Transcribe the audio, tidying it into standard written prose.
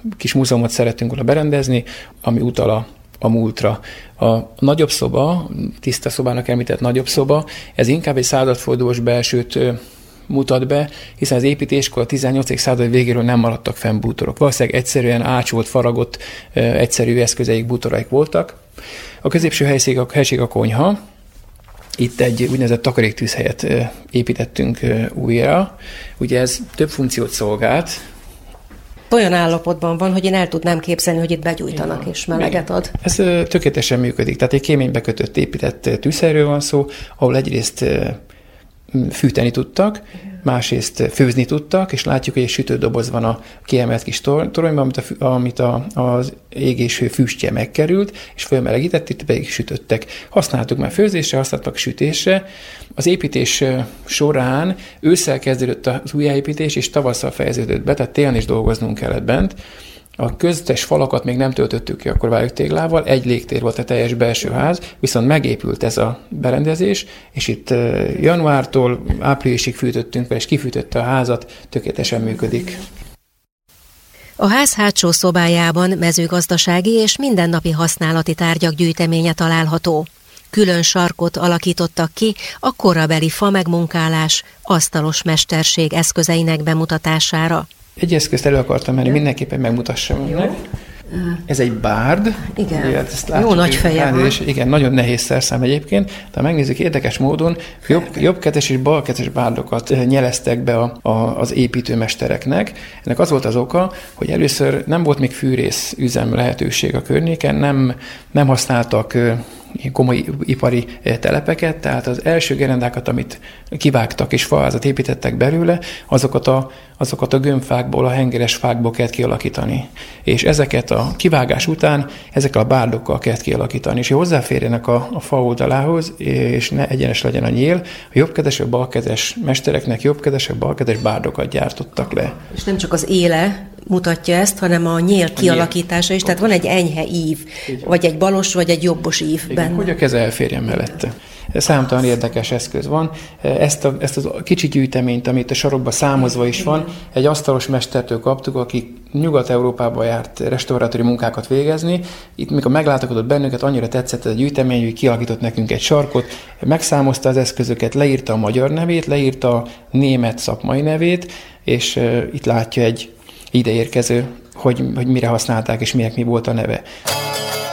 kis múzeumot szerettünk volna berendezni, ami utal a múltra. A nagyobb szoba, tiszta szobának említett nagyobb szoba, ez inkább egy századfordulós belsőt mutat be, hiszen az építéskor a 18. század végéről nem maradtak fenn bútorok. Valószínűleg egyszerűen ácsolt, faragott, egyszerű eszközeik, bútoraik voltak. A középső helység a konyha. Itt egy úgynevezett takaréktűzhelyet építettünk újra. Ugye ez több funkciót szolgált. Olyan állapotban van, hogy én el tudnám képzelni, hogy itt begyújtanak és meleget ad. Ez tökéletesen működik. Tehát egy kéménybe kötött, épített tűzhelyről van szó, ahol egyrészt fűteni tudtak, másrészt főzni tudtak, és látjuk, hogy egy sütődoboz van a kiemelt kis toronyban, amit az égéshő füstje megkerült, és fölmelegített, itt pedig sütöttek. Használtuk már főzésre, használtak sütésre. Az építés során ősszel kezdődött az újjáépítés, és tavasszal fejeződött be, tehát télen is dolgoznunk kellett bent. A köztes falakat még nem töltöttük ki akkor vályogtéglával, egy légtér volt a teljes belső ház, viszont megépült ez a berendezés, és itt januártól áprilisig fűtöttünk fel, és kifűtötte a házat, tökéletesen működik. A ház hátsó szobájában mezőgazdasági és mindennapi használati tárgyak gyűjteménye található. Külön sarkot alakítottak ki a korabeli fa megmunkálás, asztalos mesterség eszközeinek bemutatására. Egy eszközt elő akartam menni, mindenképpen megmutassam önnek. Ez egy bárd. Igen, ugye, látjuk, jó nagy feje van. Igen, nagyon nehéz szerszám egyébként. De megnézzük, érdekes módon jobbkezes és balkezes bárdokat nyeleztek be az építőmestereknek. Ennek az volt az oka, hogy először nem volt még fűrész üzem lehetőség a környéken, nem használtak komoly ipari telepeket, tehát az első gerendákat, amit kivágtak és faházat építettek belőle, azokat a gömbfákból, a hengeres fákból kellett kialakítani. És ezeket a kivágás után ezekkel a bárdokkal kellett kialakítani, és hozzáférjenek a fa oldalához, és ne egyenes legyen a nyél, a jobbkezes, a balkezes mestereknek jobbkezes, balkezes bárdokat gyártottak le. És nem csak az éle mutatja ezt, hanem a nyél kialakítása is, tehát van egy enyhe ív, vagy egy balos, vagy egy jobbos ív benne. Hogy a keze elférjen mellette. Számtalan érdekes eszköz van. Ezt a kicsi gyűjteményt, amit a sarokban számozva is van, egy asztalos mestertől kaptuk, aki Nyugat-Európába járt restaurátori munkákat végezni. Itt, mikor meglátogatott bennünket, annyira tetszett ez a gyűjtemény, hogy kialakított nekünk egy sarkot, megszámozta az eszközöket, leírta a magyar nevét, leírta a német szakmai nevét, és itt látja egy ideérkező, hogy mire használták és mi volt a neve.